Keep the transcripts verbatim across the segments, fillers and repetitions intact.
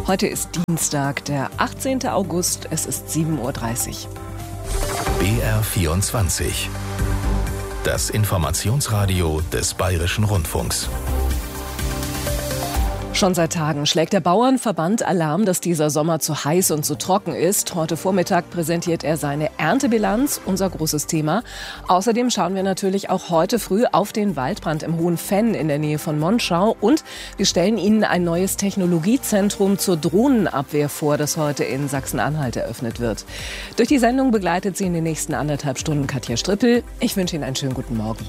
Heute ist Dienstag, der achtzehnten August, es ist sieben Uhr dreißig. B R vierundzwanzig. Das Informationsradio des Bayerischen Rundfunks. Schon seit Tagen schlägt der Bauernverband Alarm, dass dieser Sommer zu heiß und zu trocken ist. Heute Vormittag präsentiert er seine Erntebilanz, unser großes Thema. Außerdem schauen wir natürlich auch heute früh auf den Waldbrand im Hohen Venn in der Nähe von Monschau. Und wir stellen Ihnen ein neues Technologiezentrum zur Drohnenabwehr vor, das heute in Sachsen-Anhalt eröffnet wird. Durch die Sendung begleitet Sie in den nächsten anderthalb Stunden Katja Strippel. Ich wünsche Ihnen einen schönen guten Morgen.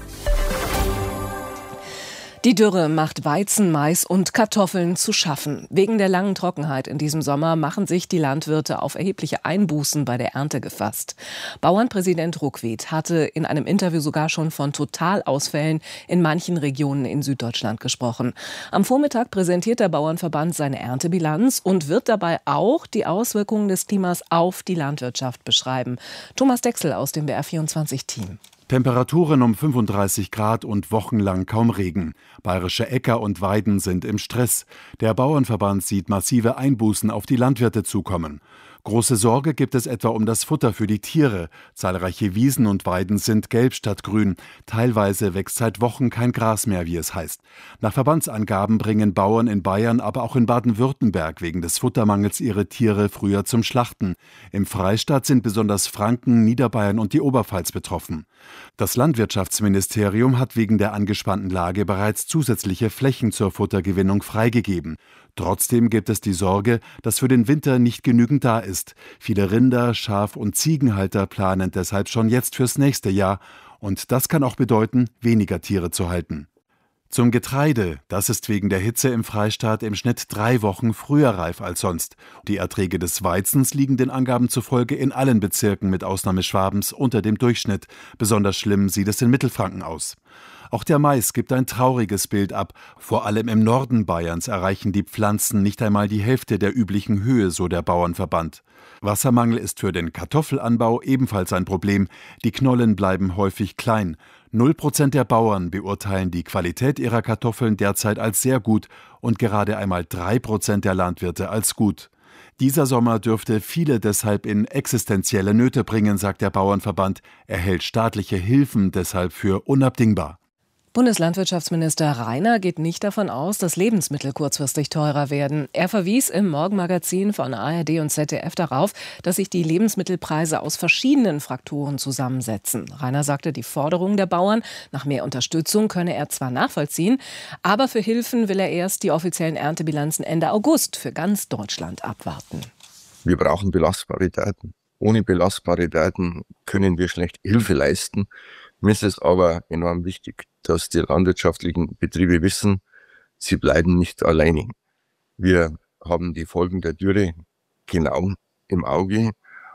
Die Dürre macht Weizen, Mais und Kartoffeln zu schaffen. Wegen der langen Trockenheit in diesem Sommer machen sich die Landwirte auf erhebliche Einbußen bei der Ernte gefasst. Bauernpräsident Ruckwied hatte in einem Interview sogar schon von Totalausfällen in manchen Regionen in Süddeutschland gesprochen. Am Vormittag präsentiert der Bauernverband seine Erntebilanz und wird dabei auch die Auswirkungen des Klimas auf die Landwirtschaft beschreiben. Thomas Dechsel aus dem B R vierundzwanzig-Team. Temperaturen um fünfunddreißig Grad und wochenlang kaum Regen. Bayerische Äcker und Weiden sind im Stress. Der Bauernverband sieht massive Einbußen auf die Landwirte zukommen. Große Sorge gibt es etwa um das Futter für die Tiere. Zahlreiche Wiesen und Weiden sind gelb statt grün. Teilweise wächst seit Wochen kein Gras mehr, wie es heißt. Nach Verbandsangaben bringen Bauern in Bayern, aber auch in Baden-Württemberg wegen des Futtermangels ihre Tiere früher zum Schlachten. Im Freistaat sind besonders Franken, Niederbayern und die Oberpfalz betroffen. Das Landwirtschaftsministerium hat wegen der angespannten Lage bereits zusätzliche Flächen zur Futtergewinnung freigegeben. Trotzdem gibt es die Sorge, dass für den Winter nicht genügend da ist. Viele Rinder-, Schaf- und Ziegenhalter planen deshalb schon jetzt fürs nächste Jahr. Und das kann auch bedeuten, weniger Tiere zu halten. Zum Getreide, das ist wegen der Hitze im Freistaat im Schnitt drei Wochen früher reif als sonst. Die Erträge des Weizens liegen den Angaben zufolge in allen Bezirken mit Ausnahme Schwabens unter dem Durchschnitt. Besonders schlimm sieht es in Mittelfranken aus. Auch der Mais gibt ein trauriges Bild ab. Vor allem im Norden Bayerns erreichen die Pflanzen nicht einmal die Hälfte der üblichen Höhe, so der Bauernverband. Wassermangel ist für den Kartoffelanbau ebenfalls ein Problem. Die Knollen bleiben häufig klein. Null Prozent der Bauern beurteilen die Qualität ihrer Kartoffeln derzeit als sehr gut und gerade einmal drei Prozent der Landwirte als gut. Dieser Sommer dürfte viele deshalb in existenzielle Nöte bringen, sagt der Bauernverband. Er hält staatliche Hilfen deshalb für unabdingbar. Bundeslandwirtschaftsminister Rainer geht nicht davon aus, dass Lebensmittel kurzfristig teurer werden. Er verwies im Morgenmagazin von A R D und Z D F darauf, dass sich die Lebensmittelpreise aus verschiedenen Faktoren zusammensetzen. Rainer sagte, die Forderungen der Bauern nach mehr Unterstützung könne er zwar nachvollziehen, aber für Hilfen will er erst die offiziellen Erntebilanzen Ende August für ganz Deutschland abwarten. Wir brauchen belastbare Daten. Ohne belastbare Daten können wir schlecht Hilfe leisten. Mir ist es aber enorm wichtig, dass die landwirtschaftlichen Betriebe wissen, sie bleiben nicht alleine. Wir haben die Folgen der Dürre genau im Auge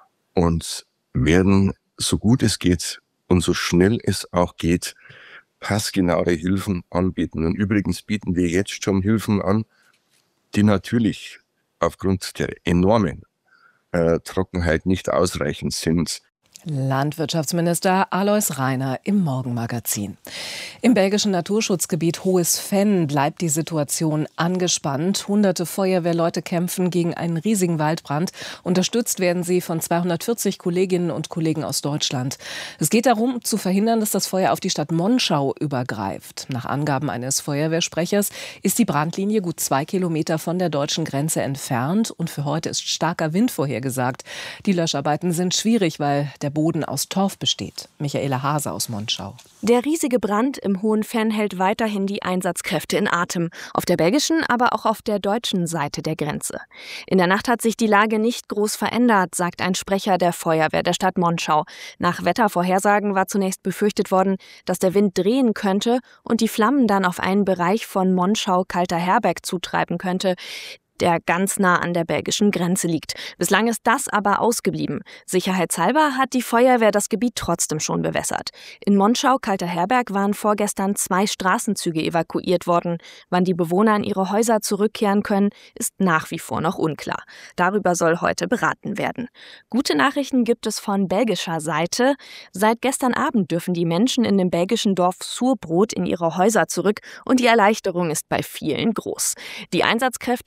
und werden, so gut es geht und so schnell es auch geht, passgenaue Hilfen anbieten. Und übrigens bieten wir jetzt schon Hilfen an, die natürlich aufgrund der enormen äh, Trockenheit nicht ausreichend sind. Landwirtschaftsminister Alois Rainer im Morgenmagazin. Im belgischen Naturschutzgebiet Hohes Venn bleibt die Situation angespannt. Hunderte Feuerwehrleute kämpfen gegen einen riesigen Waldbrand. Unterstützt werden sie von zweihundertvierzig Kolleginnen und Kollegen aus Deutschland. Es geht darum, zu verhindern, dass das Feuer auf die Stadt Monschau übergreift. Nach Angaben eines Feuerwehrsprechers ist die Brandlinie gut zwei Kilometer von der deutschen Grenze entfernt und für heute ist starker Wind vorhergesagt. Die Löscharbeiten sind schwierig, weil der Boden aus Torf besteht. Michaela Hase aus Monschau. Der riesige Brand im Hohen Venn hält weiterhin die Einsatzkräfte in Atem. Auf der belgischen, aber auch auf der deutschen Seite der Grenze. In der Nacht hat sich die Lage nicht groß verändert, sagt ein Sprecher der Feuerwehr der Stadt Monschau. Nach Wettervorhersagen war zunächst befürchtet worden, dass der Wind drehen könnte und die Flammen dann auf einen Bereich von Monschau-Kalter-Herberg zutreiben könnte, der ganz nah an der belgischen Grenze liegt. Bislang ist das aber ausgeblieben. Sicherheitshalber hat die Feuerwehr das Gebiet trotzdem schon bewässert. In Monschau-Kalter-Herberg waren vorgestern zwei Straßenzüge evakuiert worden. Wann die Bewohner in ihre Häuser zurückkehren können, ist nach wie vor noch unklar. Darüber soll heute beraten werden. Gute Nachrichten gibt es von belgischer Seite. Seit gestern Abend dürfen die Menschen in dem belgischen Dorf Surbrot in ihre Häuser zurück und die Erleichterung ist bei vielen groß. Die Einsatzkräfte im Hohen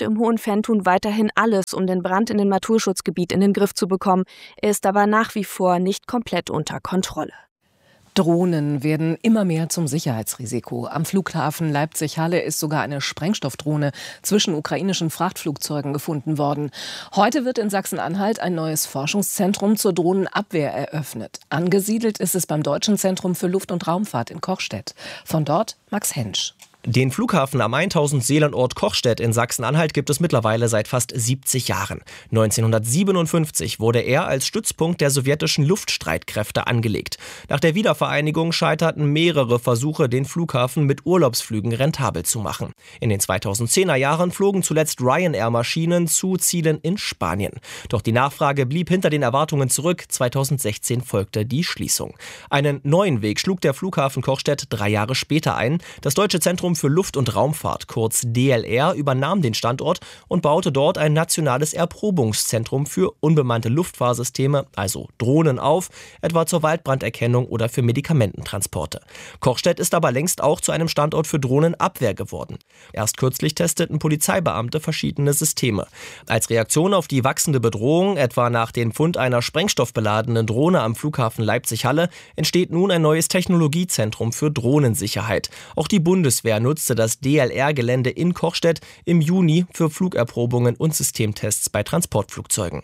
Fenn tun weiterhin alles, um den Brand in dem Naturschutzgebiet in den Griff zu bekommen. Er ist aber nach wie vor nicht komplett unter Kontrolle. Drohnen werden immer mehr zum Sicherheitsrisiko. Am Flughafen Leipzig-Halle ist sogar eine Sprengstoffdrohne zwischen ukrainischen Frachtflugzeugen gefunden worden. Heute wird in Sachsen-Anhalt ein neues Forschungszentrum zur Drohnenabwehr eröffnet. Angesiedelt ist es beim Deutschen Zentrum für Luft- und Raumfahrt in Kochstedt. Von dort Max Hensch. Den Flughafen am tausend Seelenort Kochstedt in Sachsen-Anhalt gibt es mittlerweile seit fast siebzig Jahren. neunzehnhundertsiebenundfünfzig wurde er als Stützpunkt der sowjetischen Luftstreitkräfte angelegt. Nach der Wiedervereinigung scheiterten mehrere Versuche, den Flughafen mit Urlaubsflügen rentabel zu machen. In den zweitausendzehner Jahren flogen zuletzt Ryanair-Maschinen zu Zielen in Spanien. Doch die Nachfrage blieb hinter den Erwartungen zurück. zweitausendsechzehn folgte die Schließung. Einen neuen Weg schlug der Flughafen Kochstedt drei Jahre später ein. Das Deutsche Zentrum für Luft- und Raumfahrt, kurz D L R, übernahm den Standort und baute dort ein nationales Erprobungszentrum für unbemannte Luftfahrsysteme, also Drohnen, auf, etwa zur Waldbranderkennung oder für Medikamententransporte. Kochstedt ist aber längst auch zu einem Standort für Drohnenabwehr geworden. Erst kürzlich testeten Polizeibeamte verschiedene Systeme. Als Reaktion auf die wachsende Bedrohung, etwa nach dem Fund einer sprengstoffbeladenen Drohne am Flughafen Leipzig-Halle, entsteht nun ein neues Technologiezentrum für Drohnensicherheit. Auch die Bundeswehr nutzte das D L R-Gelände in Kochstedt im Juni für Flugerprobungen und Systemtests bei Transportflugzeugen.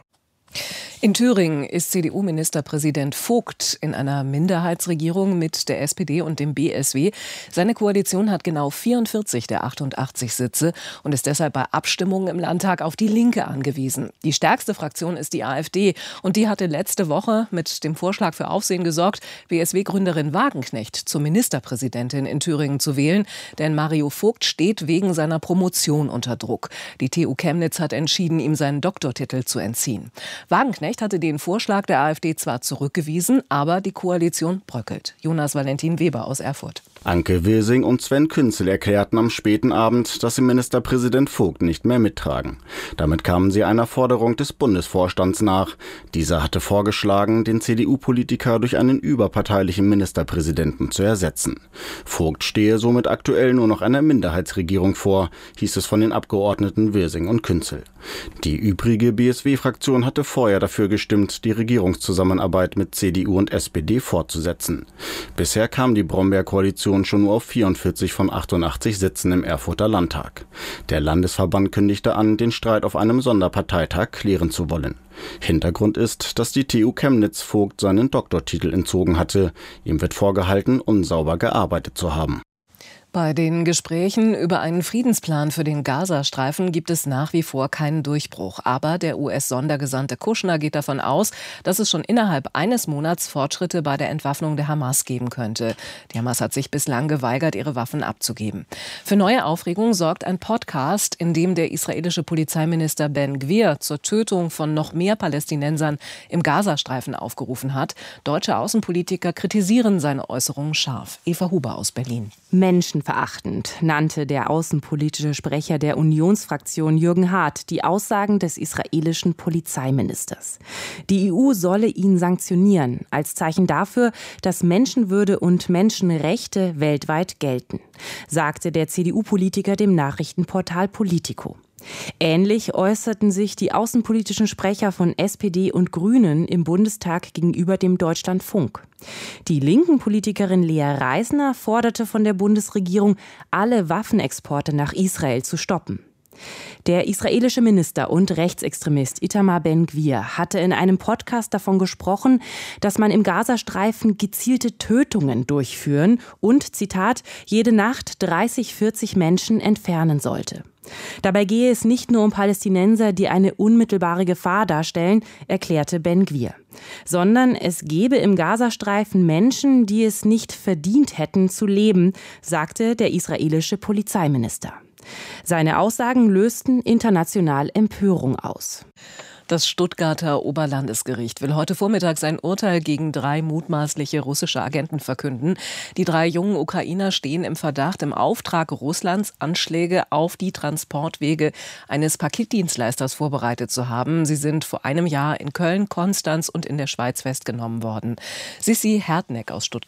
In Thüringen ist C D U-Ministerpräsident Vogt in einer Minderheitsregierung mit der S P D und dem B S W. Seine Koalition hat genau vierundvierzig der achtundachtzig Sitze und ist deshalb bei Abstimmungen im Landtag auf die Linke angewiesen. Die stärkste Fraktion ist die AfD und die hatte letzte Woche mit dem Vorschlag für Aufsehen gesorgt, B S W-Gründerin Wagenknecht zur Ministerpräsidentin in Thüringen zu wählen. Denn Mario Vogt steht wegen seiner Promotion unter Druck. Die T U Chemnitz hat entschieden, ihm seinen Doktortitel zu entziehen. Wagenknecht hatte den Vorschlag der AfD zwar zurückgewiesen, aber die Koalition bröckelt. Jonas Valentin Weber aus Erfurt. Anke Wilsing und Sven Künzel erklärten am späten Abend, dass sie Ministerpräsident Vogt nicht mehr mittragen. Damit kamen sie einer Forderung des Bundesvorstands nach. Dieser hatte vorgeschlagen, den C D U-Politiker durch einen überparteilichen Ministerpräsidenten zu ersetzen. Vogt stehe somit aktuell nur noch einer Minderheitsregierung vor, hieß es von den Abgeordneten Wilsing und Künzel. Die übrige B S W-Fraktion hatte vorher dafür gestimmt, die Regierungszusammenarbeit mit C D U und S P D fortzusetzen. Bisher kam die Brombeer-Koalition schon nur auf vierundvierzig von achtundachtzig Sitzen im Erfurter Landtag. Der Landesverband kündigte an, den Streit auf einem Sonderparteitag klären zu wollen. Hintergrund ist, dass die T U Chemnitz Vogt seinen Doktortitel entzogen hatte. Ihm wird vorgehalten, unsauber gearbeitet zu haben. Bei den Gesprächen über einen Friedensplan für den Gazastreifen gibt es nach wie vor keinen Durchbruch. Aber der U S-Sondergesandte Kushner geht davon aus, dass es schon innerhalb eines Monats Fortschritte bei der Entwaffnung der Hamas geben könnte. Die Hamas hat sich bislang geweigert, ihre Waffen abzugeben. Für neue Aufregung sorgt ein Podcast, in dem der israelische Polizeiminister Ben Gvir zur Tötung von noch mehr Palästinensern im Gazastreifen aufgerufen hat. Deutsche Außenpolitiker kritisieren seine Äußerungen scharf. Eva Huber aus Berlin. Menschenverachtend nannte der außenpolitische Sprecher der Unionsfraktion Jürgen Hart die Aussagen des israelischen Polizeiministers. Die E U solle ihn sanktionieren, als Zeichen dafür, dass Menschenwürde und Menschenrechte weltweit gelten, sagte der C D U-Politiker dem Nachrichtenportal Politico. Ähnlich äußerten sich die außenpolitischen Sprecher von S P D und Grünen im Bundestag gegenüber dem Deutschlandfunk. Die linken Politikerin Lea Reisner forderte von der Bundesregierung, alle Waffenexporte nach Israel zu stoppen. Der israelische Minister und Rechtsextremist Itamar Ben-Gvir hatte in einem Podcast davon gesprochen, dass man im Gazastreifen gezielte Tötungen durchführen und, Zitat, jede Nacht dreißig, vierzig Menschen entfernen sollte. Dabei gehe es nicht nur um Palästinenser, die eine unmittelbare Gefahr darstellen, erklärte Ben-Gvir, sondern es gebe im Gazastreifen Menschen, die es nicht verdient hätten zu leben, sagte der israelische Polizeiminister. Seine Aussagen lösten international Empörung aus. Das Stuttgarter Oberlandesgericht will heute Vormittag sein Urteil gegen drei mutmaßliche russische Agenten verkünden. Die drei jungen Ukrainer stehen im Verdacht, im Auftrag Russlands Anschläge auf die Transportwege eines Paketdienstleisters vorbereitet zu haben. Sie sind vor einem Jahr in Köln, Konstanz und in der Schweiz festgenommen worden. Sissi Hertneck aus Stuttgart.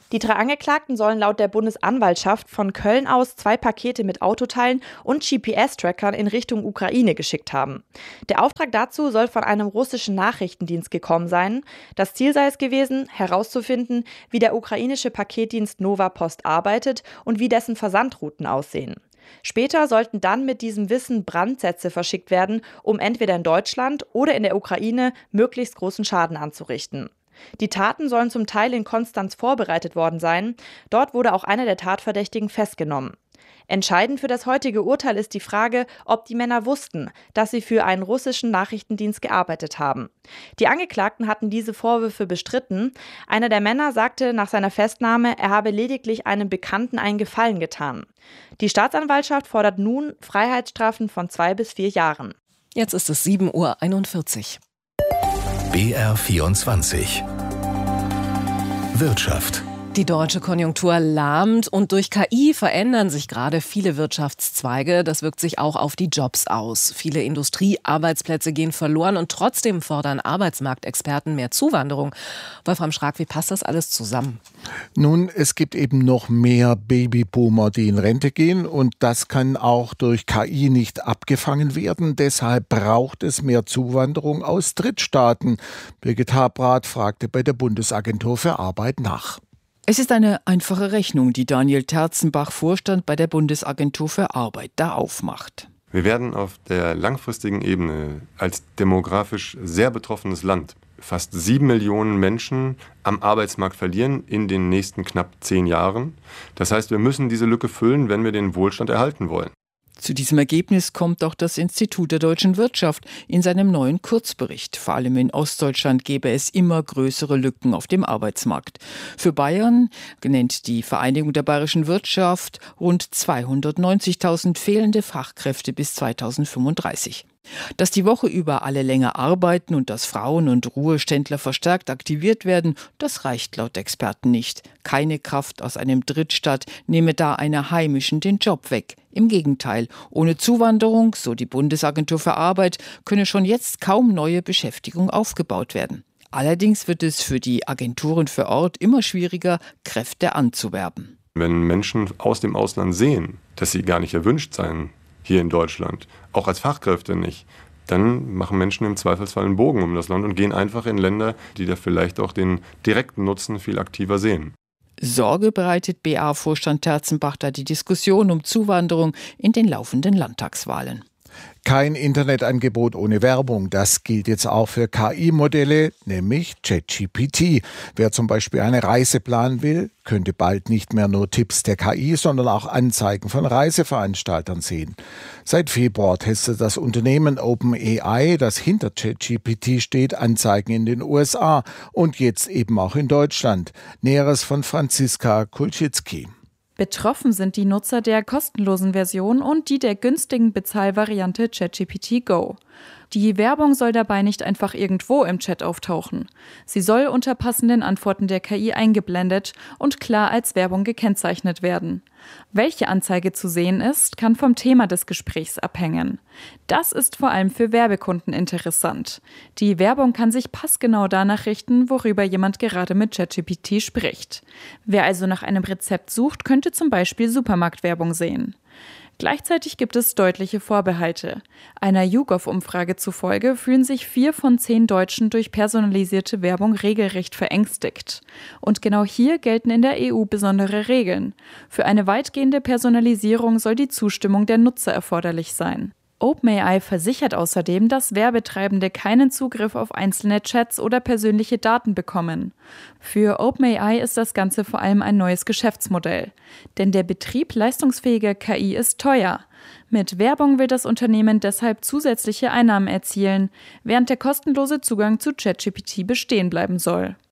Die drei Angeklagten sollen laut der Bundesanwaltschaft von Köln aus zwei Pakete mit Autoteilen und G P S-Trackern in Richtung Ukraine geschickt haben. Der Auftrag dazu soll von einem russischen Nachrichtendienst gekommen sein. Das Ziel sei es gewesen, herauszufinden, wie der ukrainische Paketdienst Nova Post arbeitet und wie dessen Versandrouten aussehen. Später sollten dann mit diesem Wissen Brandsätze verschickt werden, um entweder in Deutschland oder in der Ukraine möglichst großen Schaden anzurichten. Die Taten sollen zum Teil in Konstanz vorbereitet worden sein. Dort wurde auch einer der Tatverdächtigen festgenommen. Entscheidend für das heutige Urteil ist die Frage, ob die Männer wussten, dass sie für einen russischen Nachrichtendienst gearbeitet haben. Die Angeklagten hatten diese Vorwürfe bestritten. Einer der Männer sagte nach seiner Festnahme, er habe lediglich einem Bekannten einen Gefallen getan. Die Staatsanwaltschaft fordert nun Freiheitsstrafen von zwei bis vier Jahren. Jetzt ist es sieben Uhr einundvierzig. B R vierundzwanzig Wirtschaft. Die deutsche Konjunktur lahmt und durch K I verändern sich gerade viele Wirtschaftszweige. Das wirkt sich auch auf die Jobs aus. Viele Industriearbeitsplätze gehen verloren und trotzdem fordern Arbeitsmarktexperten mehr Zuwanderung. Wolfram Schrag, wie passt das alles zusammen? Nun, es gibt eben noch mehr Babyboomer, die in Rente gehen und das kann auch durch K I nicht abgefangen werden. Deshalb braucht es mehr Zuwanderung aus Drittstaaten. Birgit Habrath fragte bei der Bundesagentur für Arbeit nach. Es ist eine einfache Rechnung, die Daniel Terzenbach, Vorstand bei der Bundesagentur für Arbeit, da aufmacht. Wir werden auf der langfristigen Ebene als demografisch sehr betroffenes Land fast sieben Millionen Menschen am Arbeitsmarkt verlieren in den nächsten knapp zehn Jahren. Das heißt, wir müssen diese Lücke füllen, wenn wir den Wohlstand erhalten wollen. Zu diesem Ergebnis kommt auch das Institut der deutschen Wirtschaft in seinem neuen Kurzbericht. Vor allem in Ostdeutschland gäbe es immer größere Lücken auf dem Arbeitsmarkt. Für Bayern nennt die Vereinigung der bayerischen Wirtschaft rund zweihundertneunzigtausend fehlende Fachkräfte bis zweitausendfünfunddreißig. Dass die Woche über alle länger arbeiten und dass Frauen und Ruheständler verstärkt aktiviert werden, das reicht laut Experten nicht. Keine Kraft aus einem Drittstaat nehme da einer Heimischen den Job weg. Im Gegenteil, ohne Zuwanderung, so die Bundesagentur für Arbeit, könne schon jetzt kaum neue Beschäftigung aufgebaut werden. Allerdings wird es für die Agenturen vor Ort immer schwieriger, Kräfte anzuwerben. Wenn Menschen aus dem Ausland sehen, dass sie gar nicht erwünscht seien, hier in Deutschland, auch als Fachkräfte nicht, dann machen Menschen im Zweifelsfall einen Bogen um das Land und gehen einfach in Länder, die da vielleicht auch den direkten Nutzen viel aktiver sehen. Sorge bereitet B A-Vorstand Terzenbach da die Diskussion um Zuwanderung in den laufenden Landtagswahlen. Kein Internetangebot ohne Werbung. Das gilt jetzt auch für K I-Modelle, nämlich ChatGPT. Wer zum Beispiel eine Reise planen will, könnte bald nicht mehr nur Tipps der K I, sondern auch Anzeigen von Reiseveranstaltern sehen. Seit Februar testet das Unternehmen OpenAI, das hinter ChatGPT steht, Anzeigen in den U S A und jetzt eben auch in Deutschland. Näheres von Franziska Kulczycki. Betroffen sind die Nutzer der kostenlosen Version und die der günstigen Bezahlvariante ChatGPT Go. Die Werbung soll dabei nicht einfach irgendwo im Chat auftauchen. Sie soll unter passenden Antworten der K I eingeblendet und klar als Werbung gekennzeichnet werden. Welche Anzeige zu sehen ist, kann vom Thema des Gesprächs abhängen. Das ist vor allem für Werbekunden interessant. Die Werbung kann sich passgenau danach richten, worüber jemand gerade mit ChatGPT spricht. Wer also nach einem Rezept sucht, könnte zum Beispiel Supermarktwerbung sehen. Gleichzeitig gibt es deutliche Vorbehalte. Einer YouGov-Umfrage zufolge fühlen sich vier von zehn Deutschen durch personalisierte Werbung regelrecht verängstigt. Und genau hier gelten in der E U besondere Regeln. Für eine weitgehende Personalisierung soll die Zustimmung der Nutzer erforderlich sein. OpenAI versichert außerdem, dass Werbetreibende keinen Zugriff auf einzelne Chats oder persönliche Daten bekommen. Für OpenAI ist das Ganze vor allem ein neues Geschäftsmodell. Denn der Betrieb leistungsfähiger K I ist teuer. Mit Werbung will das Unternehmen deshalb zusätzliche Einnahmen erzielen, während der kostenlose Zugang zu ChatGPT bestehen bleiben soll.